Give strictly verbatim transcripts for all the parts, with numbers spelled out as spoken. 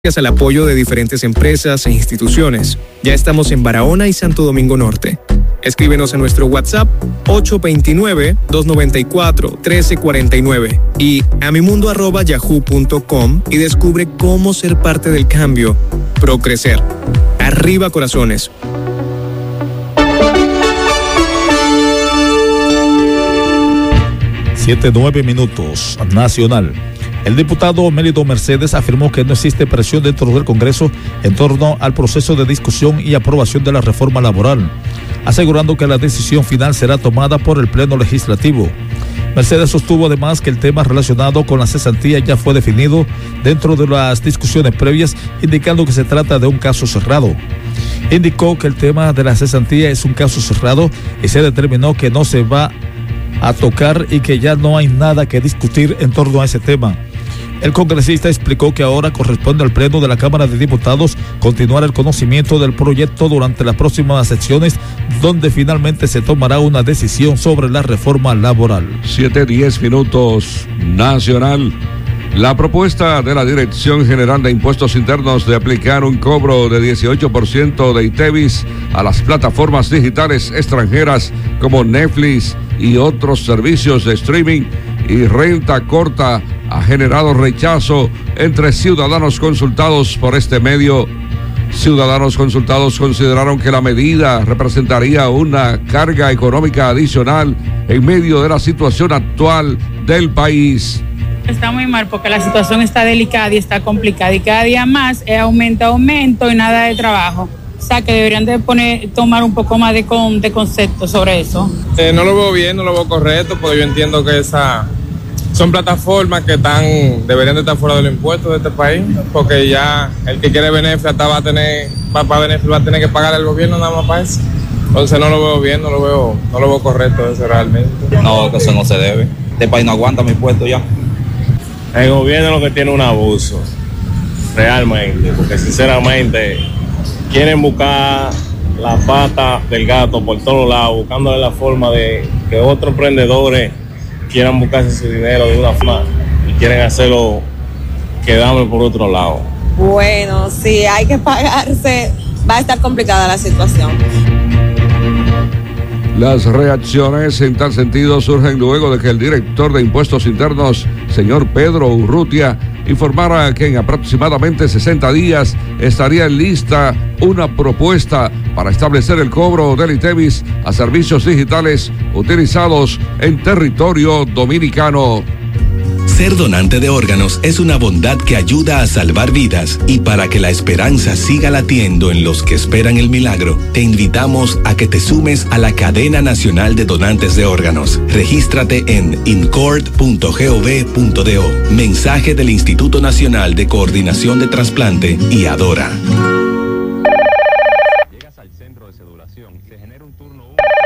Gracias al apoyo de diferentes empresas e instituciones, ya estamos en Barahona y Santo Domingo Norte. Escríbenos a nuestro WhatsApp ocho dos nueve, dos nueve cuatro, uno tres cuatro nueve y a mimundo arroba yahoo punto com y descubre cómo ser parte del cambio. Procrecer. Arriba corazones. Siete, nueve minutos. Nacional. El diputado Mélito Mercedes afirmó que no existe presión dentro del Congreso en torno al proceso de discusión y aprobación de la reforma laboral, asegurando que la decisión final será tomada por el Pleno Legislativo. Mercedes sostuvo además que el tema relacionado con la cesantía ya fue definido dentro de las discusiones previas, indicando que se trata de un caso cerrado. Indicó que el tema de la cesantía es un caso cerrado y se determinó que no se va a tocar y que ya no hay nada que discutir en torno a ese tema. El congresista explicó que ahora corresponde al Pleno de la Cámara de Diputados continuar el conocimiento del proyecto durante las próximas sesiones, donde finalmente se tomará una decisión sobre la reforma laboral. Siete, diez minutos. Nacional. La propuesta de la Dirección General de Impuestos Internos de aplicar un cobro de dieciocho por ciento de ITEVIS a las plataformas digitales extranjeras como Netflix y otros servicios de streaming y renta corta ha generado rechazo entre ciudadanos consultados por este medio. Ciudadanos consultados consideraron que la medida representaría una carga económica adicional en medio de la situación actual del país. Está muy mal porque la situación está delicada y está complicada y cada día más es aumento, aumento y nada de trabajo. O sea que deberían de poner, tomar un poco más de, con, de concepto sobre eso. Eh, no lo veo bien, no lo veo correcto, porque yo entiendo que esa son plataformas que están deberían de estar fuera de los impuestos de este país, porque ya el que quiere beneficio hasta va a tener, va, va, a va a tener que pagar al gobierno nada más para eso. Entonces no lo veo bien, no lo veo, no lo veo correcto eso realmente. No, que eso no se debe. Este país no aguanta mi impuesto ya. El gobierno lo que tiene un abuso, realmente, porque sinceramente quieren buscar la pata del gato por todos lados, buscándole la forma de que otros emprendedores quieran buscarse su dinero de una forma y quieren hacerlo quedando por otro lado. Bueno, si hay que pagarse, va a estar complicada la situación. Las reacciones en tal sentido surgen luego de que el director de Impuestos Internos, señor Pedro Urrutia, informara que en aproximadamente sesenta días estaría lista una propuesta para establecer el cobro del ITEVIS a servicios digitales utilizados en territorio dominicano. Ser donante de órganos es una bondad que ayuda a salvar vidas, y para que la esperanza siga latiendo en los que esperan el milagro, te invitamos a que te sumes a la Cadena Nacional de Donantes de Órganos. Regístrate en incord punto gov punto do. Mensaje del Instituto Nacional de Coordinación de Trasplante y Adora. Llegas al centro de cedulación y te genera un turno.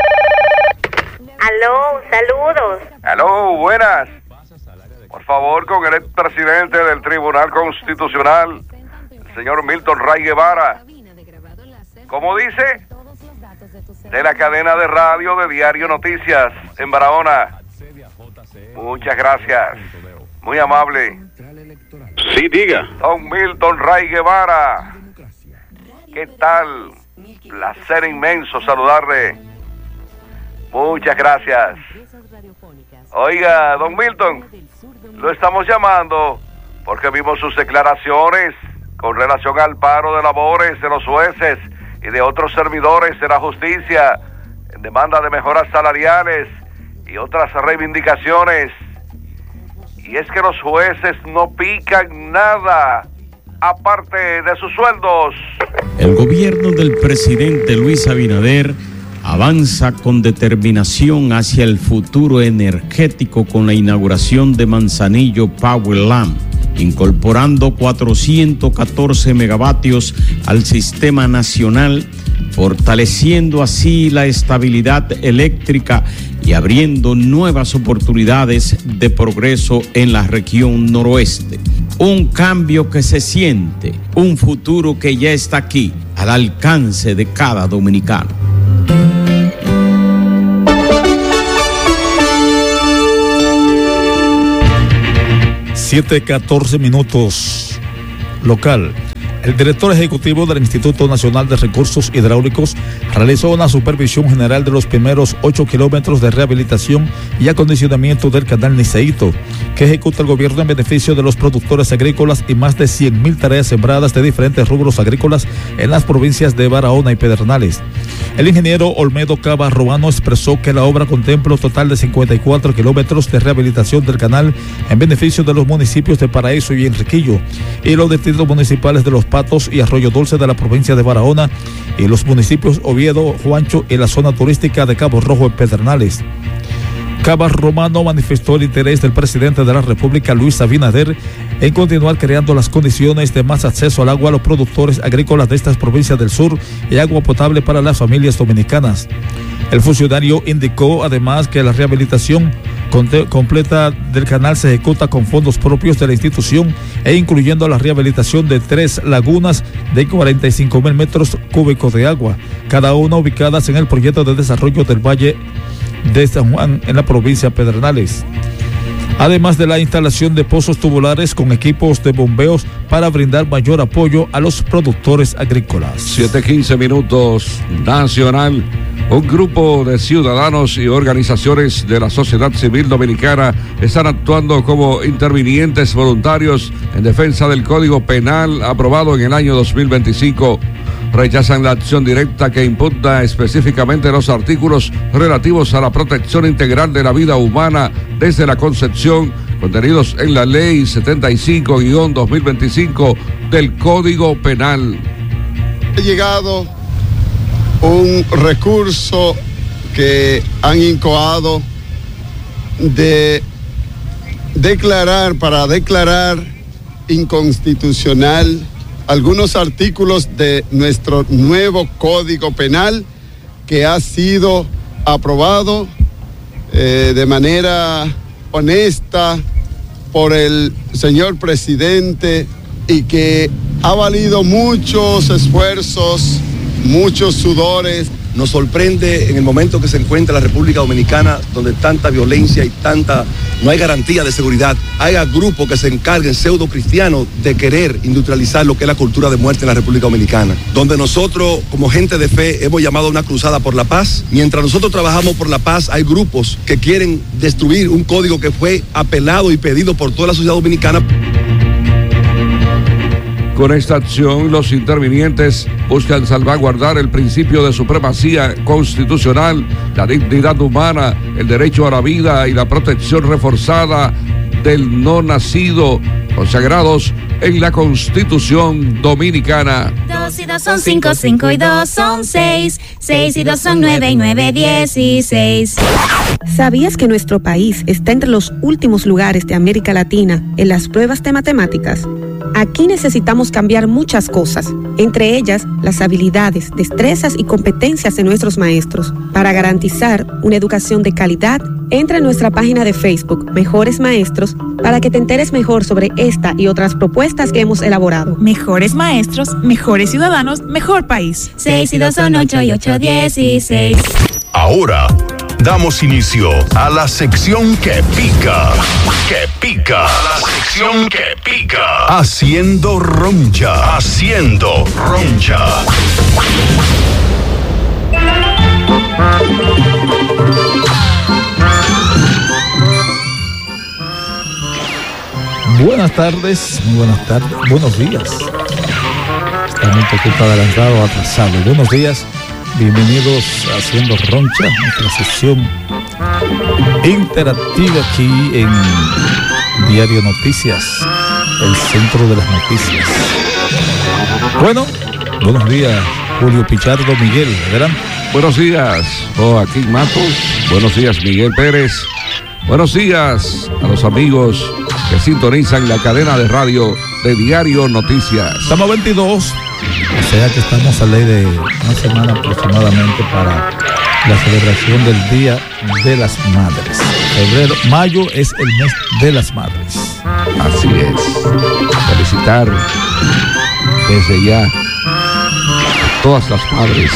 Aló, saludos. Aló, buenas. Por favor, con el expresidente del Tribunal Constitucional, el señor Milton Ray Guevara. ¿Cómo dice? De la cadena de radio de Diario Noticias en Barahona. Muchas gracias. Muy amable. Sí, diga. Don Milton Ray Guevara. ¿Qué tal? Placer inmenso saludarle. Muchas gracias. Oiga, don Milton, lo estamos llamando porque vimos sus declaraciones con relación al paro de labores de los jueces y de otros servidores de la justicia en demanda de mejoras salariales y otras reivindicaciones. Y es que los jueces no pican nada aparte de sus sueldos. El gobierno del presidente Luis Abinader avanza con determinación hacia el futuro energético con la inauguración de Manzanillo Power Lamp, incorporando cuatrocientos catorce megavatios al sistema nacional, fortaleciendo así la estabilidad eléctrica y abriendo nuevas oportunidades de progreso en la región noroeste. Un cambio que se siente, un futuro que ya está aquí, al alcance de cada dominicano. siete, catorce minutos. Local. El director ejecutivo del Instituto Nacional de Recursos Hidráulicos realizó una supervisión general de los primeros ocho kilómetros de rehabilitación y acondicionamiento del canal Niceíto, que ejecuta el gobierno en beneficio de los productores agrícolas y más de cien mil tareas sembradas de diferentes rubros agrícolas en las provincias de Barahona y Pedernales. El ingeniero Olmedo Cava Romano expresó que la obra contempla un total de cincuenta y cuatro kilómetros de rehabilitación del canal en beneficio de los municipios de Paraíso y Enriquillo y los distritos municipales de Los Patos y Arroyo Dulce de la provincia de Barahona y los municipios Oviedo, Juancho y la zona turística de Cabo Rojo en Pedernales. Cava Romano manifestó el interés del presidente de la República, Luis Abinader, en continuar creando las condiciones de más acceso al agua a los productores agrícolas de estas provincias del sur y agua potable para las familias dominicanas. El funcionario indicó además que la rehabilitación completa del canal se ejecuta con fondos propios de la institución e incluyendo la rehabilitación de tres lagunas de cuarenta y cinco mil metros cúbicos de agua, cada una ubicadas en el proyecto de desarrollo del Valle de San Juan en la provincia de Pedernales. Además de la instalación de pozos tubulares con equipos de bombeos para brindar mayor apoyo a los productores agrícolas. siete quince minutos, Nacional. Un grupo de ciudadanos y organizaciones de la sociedad civil dominicana están actuando como intervinientes voluntarios en defensa del Código Penal aprobado en el año dos mil veinticinco. Rechazan la acción directa que impugna específicamente los artículos relativos a la protección integral de la vida humana desde la concepción, contenidos en la Ley setenta y cinco guión dos mil veinticinco del Código Penal. Ha llegado un recurso que han incoado de declarar, para declarar inconstitucional algunos artículos de nuestro nuevo Código Penal que ha sido aprobado eh, de manera honesta por el señor presidente y que ha valido muchos esfuerzos, muchos sudores. Nos sorprende en el momento que se encuentra la República Dominicana, donde tanta violencia y tanta, no hay garantía de seguridad. Haya grupos que se encarguen, pseudo cristianos, de querer industrializar lo que es la cultura de muerte en la República Dominicana. Donde nosotros, como gente de fe, hemos llamado a una cruzada por la paz. Mientras nosotros trabajamos por la paz, hay grupos que quieren destruir un código que fue apelado y pedido por toda la sociedad dominicana. Con esta acción, los intervinientes buscan salvaguardar el principio de supremacía constitucional, la dignidad humana, el derecho a la vida y la protección reforzada del no nacido, consagrados en la Constitución Dominicana. Dos y dos son cinco, cinco y dos son seis, seis y dos son nueve y nueve dieciséis. ¿Sabías que nuestro país está entre los últimos lugares de América Latina en las pruebas de matemáticas? Aquí necesitamos cambiar muchas cosas, entre ellas las habilidades, destrezas y competencias de nuestros maestros. Para garantizar una educación de calidad, entra en nuestra página de Facebook, Mejores Maestros, para que te enteres mejor sobre esta y otras propuestas que hemos elaborado. Mejores maestros, mejores ciudadanos, mejor país. Seis y dos son ocho y ocho dieciséis. Ahora damos inicio a la sección que pica, que pica, la sección que pica, haciendo roncha, haciendo roncha. Buenas tardes, muy buenas tardes, buenos días. Estamos un poquito adelantados, atrasados. Buenos días. Bienvenidos a Haciendo Roncha, nuestra sesión interactiva aquí en Diario Noticias, el centro de las noticias. Bueno, buenos días, Julio Pichardo, Miguel, adelante. Buenos días, Joaquín Matos. Buenos días, Miguel Pérez. Buenos días a los amigos que sintonizan la cadena de radio de Diario Noticias. Estamos veintidós. O sea que estamos a ley de una semana aproximadamente para la celebración del Día de las Madres. Febrero, mayo es el mes de las madres. Así es. Felicitar desde ya a todas las madres.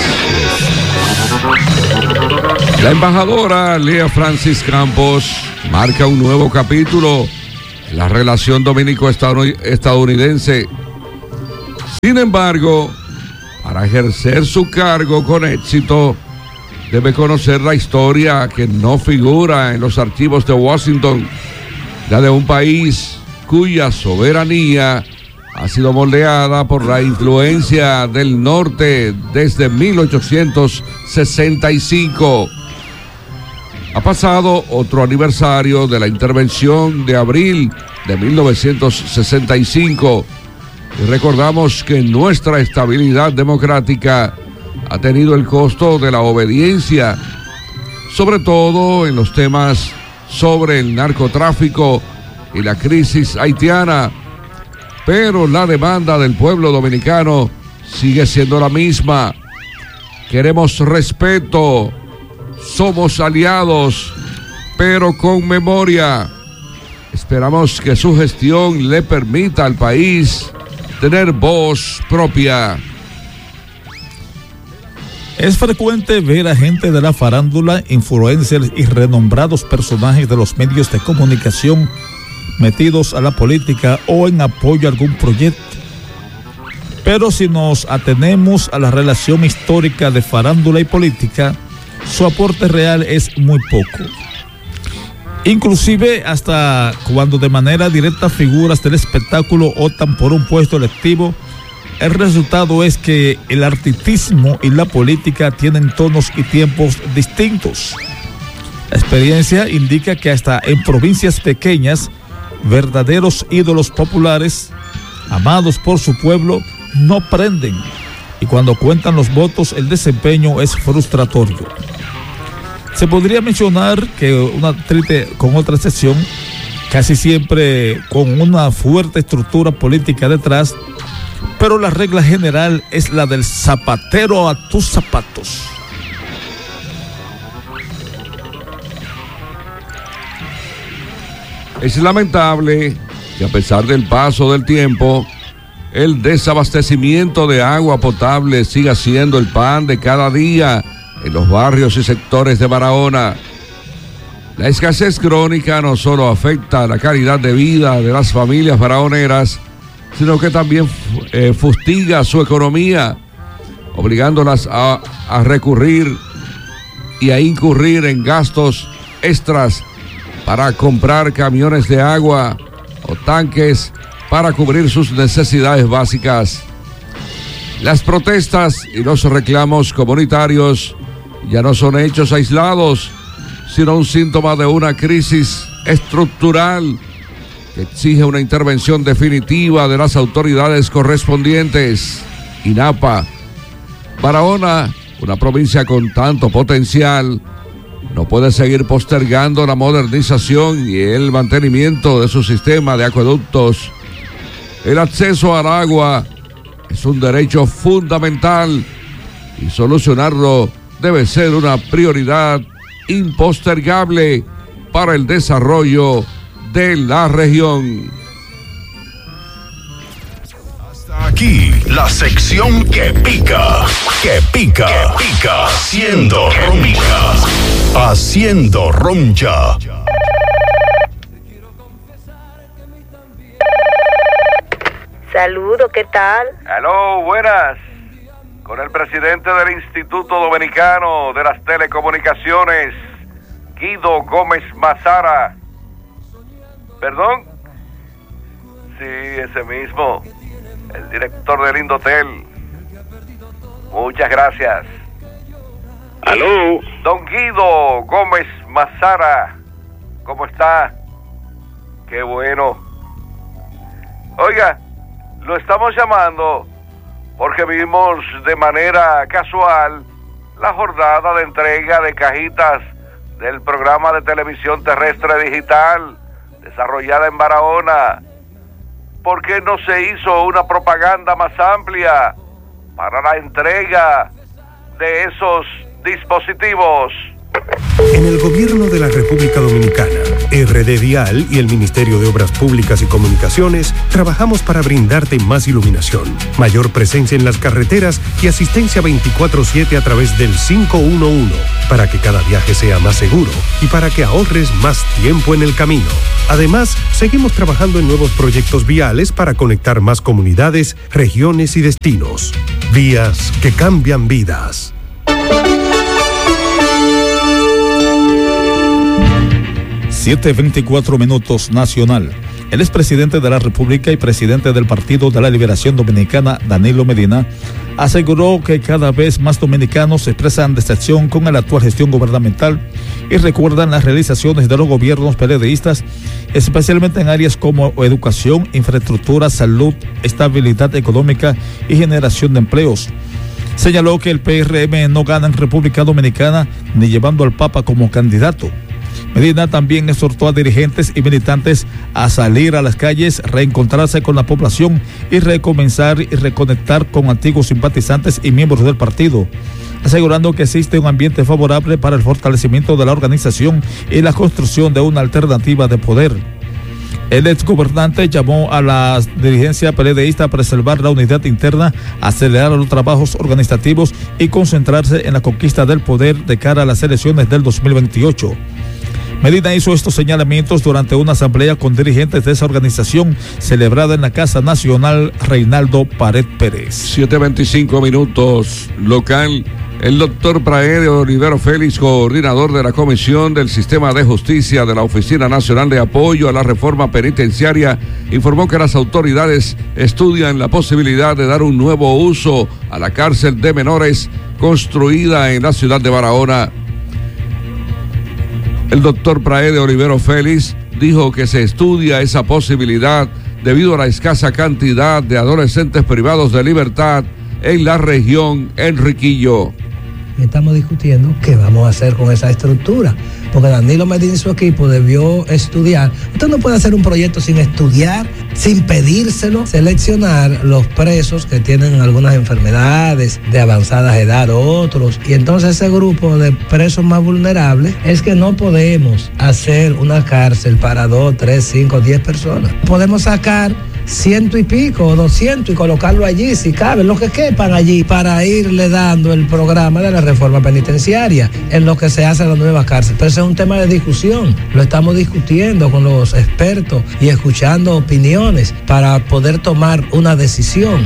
La embajadora Lea Francis Campos marca un nuevo capítulo en la relación dominico-estadounidense. Sin embargo, para ejercer su cargo con éxito, debe conocer la historia que no figura en los archivos de Washington, la de un país cuya soberanía ha sido moldeada por la influencia del norte desde mil ochocientos sesenta y cinco. Ha pasado otro aniversario de la intervención de abril de mil novecientos sesenta y cinco y recordamos que nuestra estabilidad democrática ha tenido el costo de la obediencia, sobre todo en los temas sobre el narcotráfico y la crisis haitiana, pero la demanda del pueblo dominicano sigue siendo la misma. Queremos respeto, somos aliados, pero con memoria. Esperamos que su gestión le permita al país tener voz propia. Es frecuente ver a gente de la farándula, influencers y renombrados personajes de los medios de comunicación metidos a la política o en apoyo a algún proyecto. Pero si nos atenemos a la relación histórica de farándula y política, su aporte real es muy poco. Inclusive hasta cuando de manera directa figuras del espectáculo optan por un puesto electivo, el resultado es que el artistismo y la política tienen tonos y tiempos distintos. La experiencia indica que hasta en provincias pequeñas, verdaderos ídolos populares, amados por su pueblo, no prenden, y cuando cuentan los votos el desempeño es frustratorio. Se podría mencionar que una triste, con otra excepción, casi siempre con una fuerte estructura política detrás, pero la regla general es la del zapatero a tus zapatos. Es lamentable que a pesar del paso del tiempo, el desabastecimiento de agua potable siga siendo el pan de cada día en los barrios y sectores de Barahona. La escasez crónica no solo afecta la calidad de vida de las familias barahoneras, sino que también eh, fustiga su economía, obligándolas a, a recurrir y a incurrir en gastos extras para comprar camiones de agua o tanques para cubrir sus necesidades básicas. Las protestas y los reclamos comunitarios ya no son hechos aislados, sino un síntoma de una crisis estructural que exige una intervención definitiva de las autoridades correspondientes. INAPA. Barahona, una provincia con tanto potencial, no puede seguir postergando la modernización y el mantenimiento de su sistema de acueductos. El acceso al agua es un derecho fundamental y solucionarlo debe ser una prioridad impostergable para el desarrollo de la región. Hasta aquí la sección que pica, que pica, que pica, haciendo roncha, haciendo roncha. Saludo, ¿qué tal? Aló, buenas. Con el presidente del Instituto Dominicano de las Telecomunicaciones, Guido Gómez Mazara. ¿Perdón? Sí, ese mismo, el director del Indotel. Muchas gracias. Aló. Don Guido Gómez Mazara, ¿cómo está? Qué bueno. Oiga, lo estamos llamando porque vimos de manera casual la jornada de entrega de cajitas del programa de televisión terrestre digital desarrollada en Barahona. ¿Por qué no se hizo una propaganda más amplia para la entrega de esos dispositivos? En el Gobierno de la República Dominicana, R D Vial y el Ministerio de Obras Públicas y Comunicaciones trabajamos para brindarte más iluminación, mayor presencia en las carreteras y asistencia veinticuatro siete a través del cinco uno uno, para que cada viaje sea más seguro y para que ahorres más tiempo en el camino. Además, seguimos trabajando en nuevos proyectos viales para conectar más comunidades, regiones y destinos. Vías que cambian vidas. siete veinticuatro minutos nacional. El expresidente de la República y presidente del Partido de la Liberación Dominicana, Danilo Medina, aseguró que cada vez más dominicanos expresan decepción con la actual gestión gubernamental y recuerdan las realizaciones de los gobiernos PLDistas, especialmente en áreas como educación, infraestructura, salud, estabilidad económica y generación de empleos. Señaló que el P R M no gana en República Dominicana ni llevando al Papa como candidato. Medina también exhortó a dirigentes y militantes a salir a las calles, reencontrarse con la población y recomenzar y reconectar con antiguos simpatizantes y miembros del partido, asegurando que existe un ambiente favorable para el fortalecimiento de la organización y la construcción de una alternativa de poder. El exgobernante llamó a la dirigencia PLDista a preservar la unidad interna, acelerar los trabajos organizativos y concentrarse en la conquista del poder de cara a las elecciones del dos mil veintiocho. Medina hizo estos señalamientos durante una asamblea con dirigentes de esa organización celebrada en la Casa Nacional Reinaldo Pared Pérez. siete veinticinco minutos local. El doctor Praede Olivero Félix, coordinador de la Comisión del Sistema de Justicia de la Oficina Nacional de Apoyo a la Reforma Penitenciaria, informó que las autoridades estudian la posibilidad de dar un nuevo uso a la cárcel de menores construida en la ciudad de Barahona. El doctor Praede Olivero Félix dijo que se estudia esa posibilidad debido a la escasa cantidad de adolescentes privados de libertad en la región Enriquillo. Estamos discutiendo qué vamos a hacer con esa estructura, porque Danilo Medina y su equipo debió estudiar. Usted no puede hacer un proyecto sin estudiar, sin pedírselo, seleccionar los presos que tienen algunas enfermedades de avanzada edad, otros, y entonces ese grupo de presos más vulnerables es que no podemos hacer una cárcel para dos, tres, cinco, diez personas. Podemos sacar ciento y pico o doscientos y colocarlo allí si cabe, los que quepan allí, para irle dando el programa de la reforma penitenciaria en lo que se hace en la nueva cárcel. Pero ese es un tema de discusión, lo estamos discutiendo con los expertos y escuchando opiniones para poder tomar una decisión.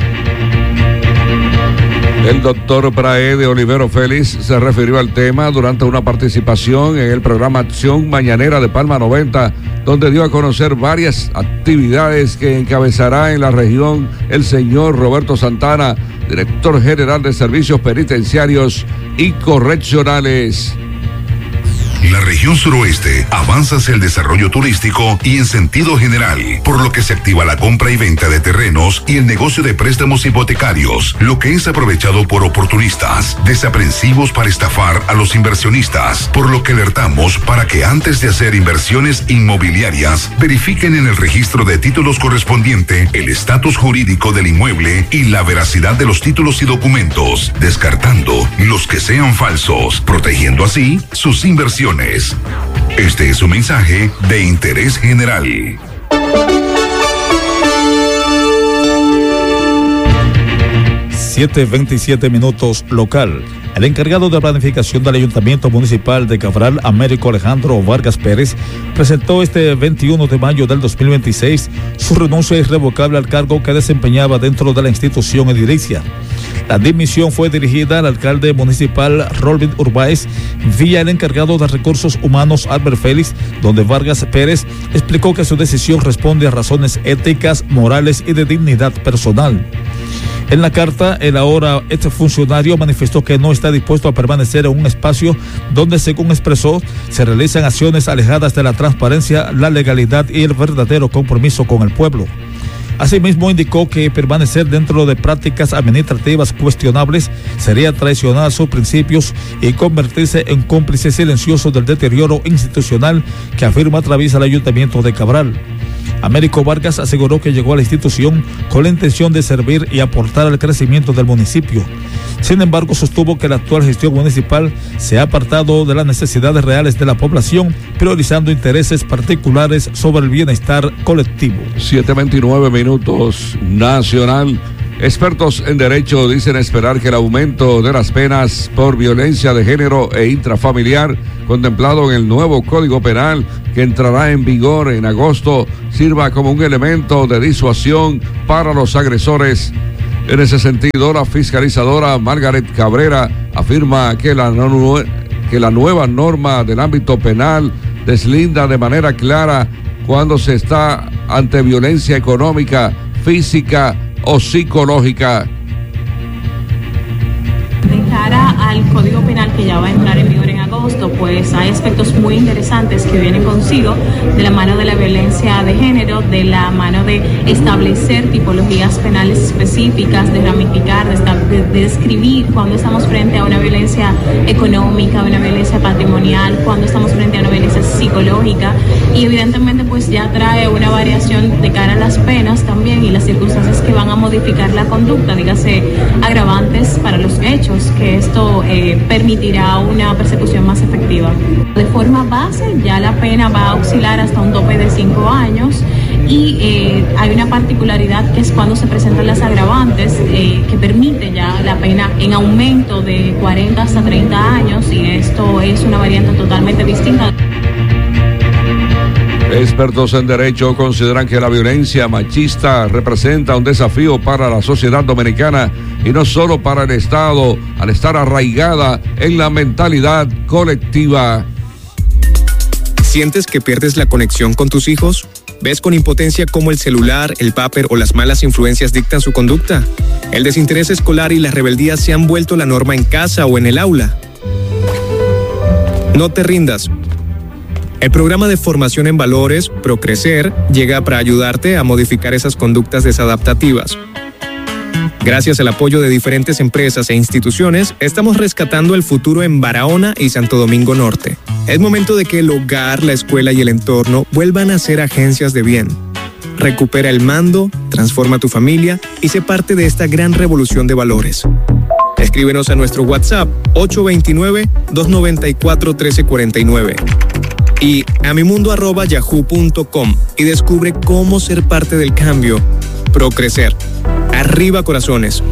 El doctor Praede Olivero Félix se refirió al tema durante una participación en el programa Acción Mañanera de Palma noventa, donde dio a conocer varias actividades que encabezará en la región el señor Roberto Santana, director general de Servicios Penitenciarios y Correccionales. La región suroeste avanza hacia el desarrollo turístico y en sentido general, por lo que se activa la compra y venta de terrenos y el negocio de préstamos hipotecarios, lo que es aprovechado por oportunistas, desaprensivos para estafar a los inversionistas, por lo que alertamos para que antes de hacer inversiones inmobiliarias, verifiquen en el registro de títulos correspondiente el estatus jurídico del inmueble y la veracidad de los títulos y documentos, descartando los que sean falsos, protegiendo así sus inversiones. Este es un mensaje de interés general. siete veintisiete minutos local. El encargado de planificación del Ayuntamiento Municipal de Cabral, Américo Alejandro Vargas Pérez, presentó este veintiuno de mayo del dos mil veintiséis su renuncia irrevocable al cargo que desempeñaba dentro de la institución edilicia. La dimisión fue dirigida al alcalde municipal Rolvin Urbáez vía el encargado de recursos humanos Albert Félix, donde Vargas Pérez explicó que su decisión responde a razones éticas, morales y de dignidad personal. En la carta, el ahora este funcionario manifestó que no está dispuesto a permanecer en un espacio donde, según expresó, se realizan acciones alejadas de la transparencia, la legalidad y el verdadero compromiso con el pueblo. Asimismo, indicó que permanecer dentro de prácticas administrativas cuestionables sería traicionar sus principios y convertirse en cómplice silencioso del deterioro institucional que afirma atraviesa el Ayuntamiento de Cabral. Américo Vargas aseguró que llegó a la institución con la intención de servir y aportar al crecimiento del municipio, Sin embargo, sostuvo que la actual gestión municipal se ha apartado de las necesidades reales de la población, priorizando intereses particulares sobre el bienestar colectivo. siete veintinueve minutos, Nacional. Expertos en derecho dicen esperar que el aumento de las penas por violencia de género e intrafamiliar, contemplado en el nuevo Código Penal que entrará en vigor en agosto, sirva como un elemento de disuasión para los agresores. En ese sentido, la fiscalizadora Margaret Cabrera afirma que la, no, que la nueva norma del ámbito penal deslinda de manera clara cuando se está ante violencia económica, física o psicológica. De cara al Código Penal que ya va a entrar en vigor en agosto, pues hay aspectos muy interesantes que vienen consigo de la mano de la violencia de género, de la mano de establecer tipologías penales específicas, de ramificar, de, de, de describir cuando estamos frente a una violencia económica, una violencia patrimonial, cuando estamos frente a una violencia psicológica, y evidentemente pues ya trae una variación de cara a las penas también y las circunstancias que van a modificar la conducta, dígase agravantes para los hechos, que esto eh, permitirá una persecución más efectiva. De forma base, ya la pena va a oscilar hasta un tope de cinco años y eh, hay una particularidad que es cuando se presentan las agravantes eh, que permite ya la pena en aumento de cuarenta hasta treinta años, y esto es una variante totalmente distinta. Expertos en derecho consideran que la violencia machista representa un desafío para la sociedad dominicana y no solo para el Estado, al estar arraigada en la mentalidad colectiva. ¿Sientes que pierdes la conexión con tus hijos? ¿Ves con impotencia cómo el celular, el papel o las malas influencias dictan su conducta? ¿El desinterés escolar y la rebeldía se han vuelto la norma en casa o en el aula? No te rindas. El programa de formación en valores, Procrecer, llega para ayudarte a modificar esas conductas desadaptativas. Gracias al apoyo de diferentes empresas e instituciones, estamos rescatando el futuro en Barahona y Santo Domingo Norte. Es momento de que el hogar, la escuela y el entorno vuelvan a ser agencias de bien. Recupera el mando, transforma tu familia y sé parte de esta gran revolución de valores. Escríbenos a nuestro WhatsApp ocho dos nueve, dos nueve cuatro, uno tres cuatro nueve y a mimundo arroba yahoo punto com y descubre cómo ser parte del cambio. Procrecer. Arriba corazones.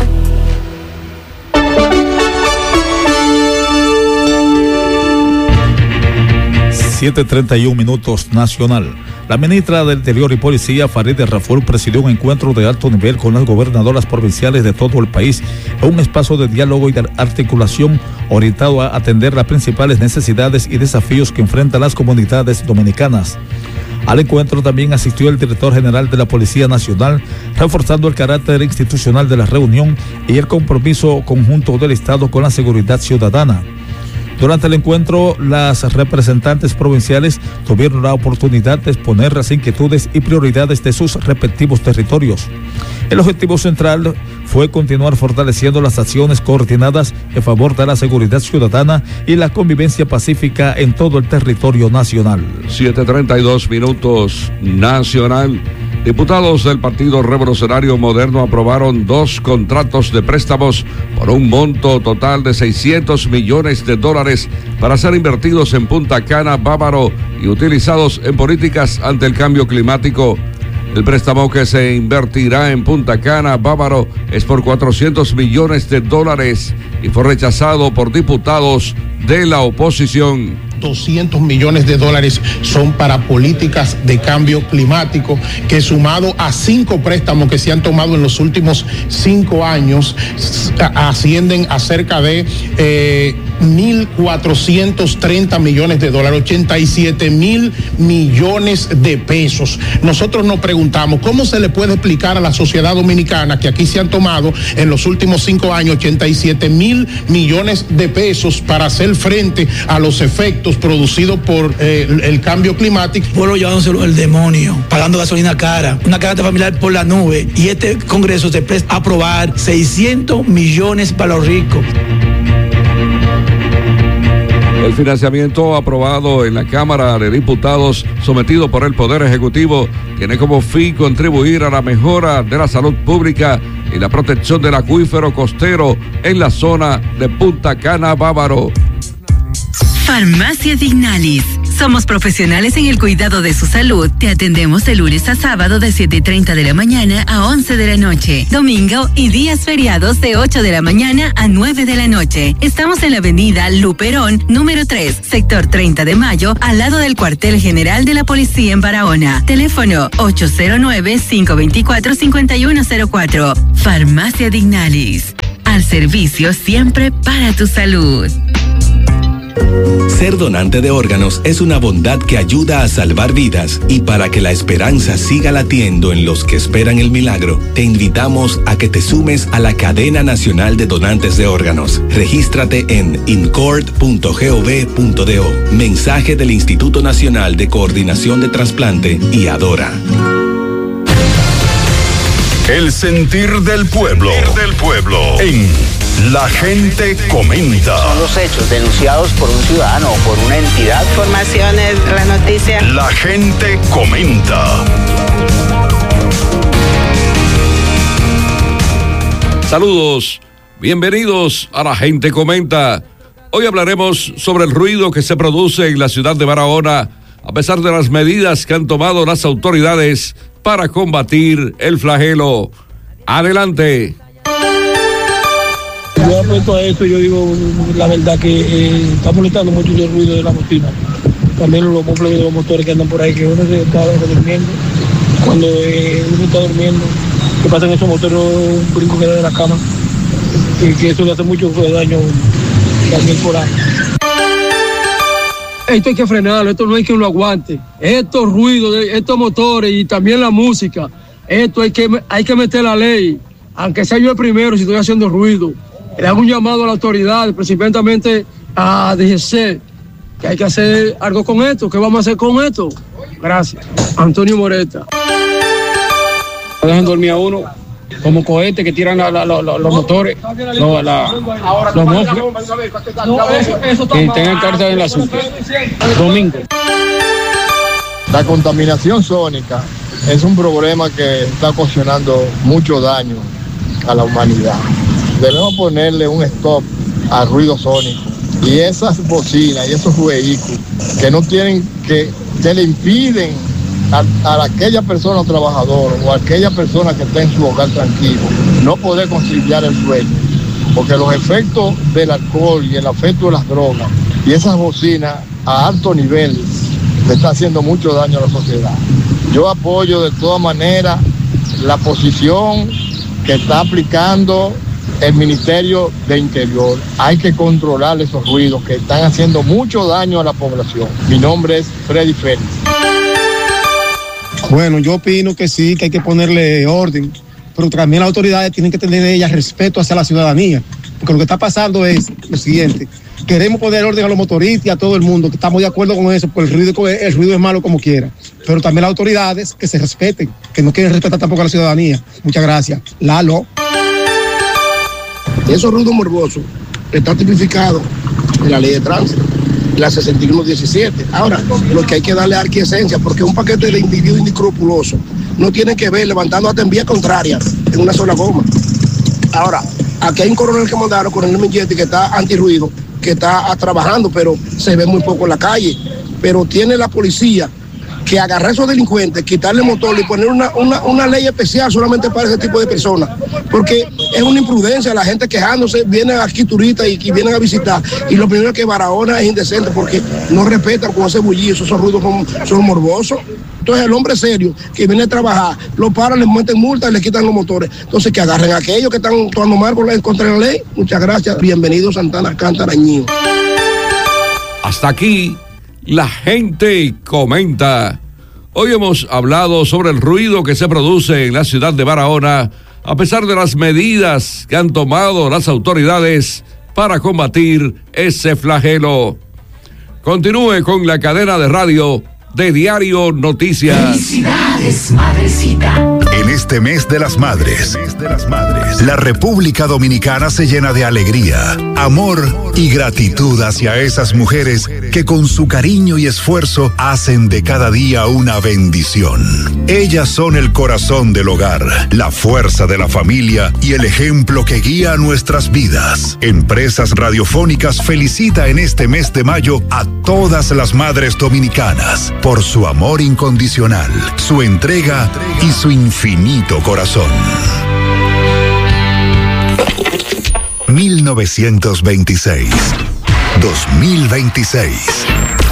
siete treinta y uno minutos, Nacional. La ministra del Interior y Policía, Farideh Raful, presidió un encuentro de alto nivel con las gobernadoras provinciales de todo el país, un espacio de diálogo y de articulación orientado a atender las principales necesidades y desafíos que enfrentan las comunidades dominicanas. Al encuentro también asistió el director general de la Policía Nacional, reforzando el carácter institucional de la reunión y el compromiso conjunto del Estado con la seguridad ciudadana. Durante el encuentro, las representantes provinciales tuvieron la oportunidad de exponer las inquietudes y prioridades de sus respectivos territorios. El objetivo central fue continuar fortaleciendo las acciones coordinadas en favor de la seguridad ciudadana y la convivencia pacífica en todo el territorio nacional. siete treinta y dos minutos, Nacional. Diputados del Partido Revolucionario Moderno aprobaron dos contratos de préstamos por un monto total de seiscientos millones de dólares para ser invertidos en Punta Cana, Bávaro y utilizados en políticas ante el cambio climático. El préstamo que se invertirá en Punta Cana, Bávaro, es por cuatrocientos millones de dólares y fue rechazado por diputados de la oposición. doscientos millones de dólares son para políticas de cambio climático, que sumado a cinco préstamos que se han tomado en los últimos cinco años, ascienden a cerca de eh, mil cuatrocientos treinta millones de dólares, ochenta y siete mil millones de pesos. Nosotros nos preguntamos, ¿cómo se le puede explicar a la sociedad dominicana que aquí se han tomado en los últimos cinco años ochenta y siete mil millones de pesos para hacer frente a los efectos producidos por eh, el, el cambio climático? Pueblo llevándoselo el demonio, pagando gasolina cara, una canasta familiar por la nube, y este Congreso se presta a aprobar seiscientos millones para los ricos. El financiamiento aprobado en la Cámara de Diputados, sometido por el Poder Ejecutivo, tiene como fin contribuir a la mejora de la salud pública y la protección del acuífero costero en la zona de Punta Cana, Bávaro. Farmacia Dignalis. Somos profesionales en el cuidado de su salud. Te atendemos de lunes a sábado de siete y treinta de la mañana a once de la noche. Domingo y días feriados de ocho de la mañana a nueve de la noche. Estamos en la avenida Luperón, número tres, sector treinta de mayo, al lado del cuartel general de la policía en Barahona. Teléfono ocho cero nueve, cinco dos cuatro, cinco uno cero cuatro. Farmacia Dignalis. Al servicio siempre para tu salud. Ser donante de órganos es una bondad que ayuda a salvar vidas, y para que la esperanza siga latiendo en los que esperan el milagro, te invitamos a que te sumes a la Cadena Nacional de Donantes de Órganos. Regístrate en incord punto gov punto do. Mensaje del Instituto Nacional de Coordinación de Trasplante y Adora. El sentir del pueblo, del pueblo en La Gente Comenta. Son los hechos denunciados por un ciudadano o por una entidad. Informaciones, la noticia. La Gente Comenta. Saludos, bienvenidos a La Gente Comenta. Hoy hablaremos sobre el ruido que se produce en la ciudad de Barahona, a pesar de las medidas que han tomado las autoridades para combatir el flagelo. Adelante. Yo apuesto a esto, yo digo la verdad que eh, está molestando mucho el ruido de la bocina. También los completos de los motores que andan por ahí, que uno se está durmiendo. Cuando eh, uno está durmiendo, que pasan esos motores, un brinco que da de la cama, y que eso le hace mucho daño también por ahí. Esto hay que frenarlo, esto no hay que lo aguante. Estos ruidos, de estos motores y también la música, esto hay que, hay que meter la ley, aunque sea yo el primero si estoy haciendo ruido. Le hago un llamado a la autoridad, principalmente a D G C, que hay que hacer algo con esto. ¿Qué vamos a hacer con esto? Gracias. Antonio Moreta. Dejan dormir a uno como cohetes que tiran la, la, la, la, los motores, no, la, los mofles, que tengan que estar en la azúcar. Domingo. La contaminación sónica es un problema que está ocasionando mucho daño a la humanidad. Debemos ponerle un stop al ruido sónico. Y esas bocinas y esos vehículos que no tienen, que, que le impiden a, a aquella persona trabajadora o a aquella persona que está en su hogar tranquilo no poder conciliar el sueño. Porque los efectos del alcohol y el efecto de las drogas y esas bocinas a alto nivel le está haciendo mucho daño a la sociedad. Yo apoyo de todas maneras la posición que está aplicando el Ministerio de Interior. Hay que controlar esos ruidos que están haciendo mucho daño a la población. Mi nombre es Freddy Félix. Bueno, yo opino que sí, que hay que ponerle orden, pero también las autoridades tienen que tener ellas respeto hacia la ciudadanía, porque lo que está pasando es lo siguiente: queremos poner orden a los motoristas y a todo el mundo, que estamos de acuerdo con eso, porque el ruido, el ruido es malo como quiera, pero también las autoridades que se respeten, que no quieren respetar tampoco a la ciudadanía. Muchas gracias. Lalo. Esos ruidos morbosos están tipificados en la ley de tránsito, la sesenta y uno diecisiete. Ahora, lo que hay que darle arquiesencia, porque un paquete de individuos inescrupulosos no tienen que ver levantando hasta en vía contraria en una sola goma. Ahora, aquí hay un coronel que mandaron, coronel Mingetti, que está antirruido, que está trabajando, pero se ve muy poco en la calle. Pero tiene la policía que agarrar a esos delincuentes, quitarle el motor y poner una, una, una ley especial solamente para ese tipo de personas, porque es una imprudencia, la gente quejándose, vienen aquí turistas y, y vienen a visitar, y lo primero es que Barahona es indecente porque no respetan con ese bullicio, esos ruidos son, son morbosos. Entonces el hombre serio que viene a trabajar, lo paran, le meten multas y le quitan los motores. Entonces que agarren a aquellos que están actuando mal con la, contra la ley. Muchas gracias, bienvenido Santana Cantarañío. Hasta aquí La Gente Comenta. Hoy hemos hablado sobre el ruido que se produce en la ciudad de Barahona, a pesar de las medidas que han tomado las autoridades para combatir ese flagelo. Continúe con la cadena de radio de Diario Noticias. Felicidades, madrecita. En este mes de las madres, la República Dominicana se llena de alegría, amor y gratitud hacia esas mujeres que con su cariño y esfuerzo hacen de cada día una bendición. Ellas son el corazón del hogar, la fuerza de la familia y el ejemplo que guía nuestras vidas. Empresas Radiofónicas felicita en este mes de mayo a todas las madres dominicanas por su amor incondicional, su entrega y su infinito corazón. mil novecientos veintiséis, dos mil veintiséis.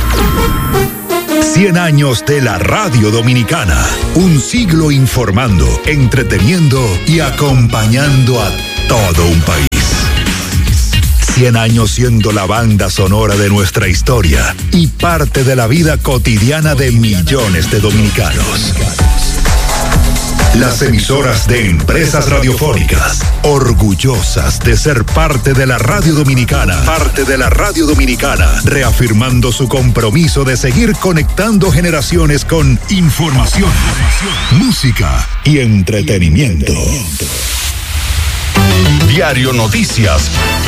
cien años de la radio dominicana. Un siglo informando, entreteniendo y acompañando a todo un país. cien años siendo la banda sonora de nuestra historia y parte de la vida cotidiana de millones de dominicanos. Las emisoras de Empresas Radiofónicas, orgullosas de ser parte de la radio dominicana, parte de la radio dominicana, reafirmando su compromiso de seguir conectando generaciones con información, música y entretenimiento. Diario Noticias.